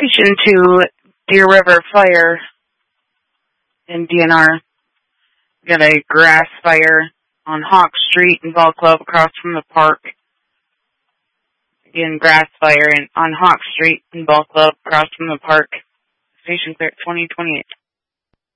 Station to Deer River Fire in DNR. We got a grass fire on Hawk Street in Ball Club across from the park. Again, grass fire on Hawk Street in Ball Club across from the park. Station clear at 2028.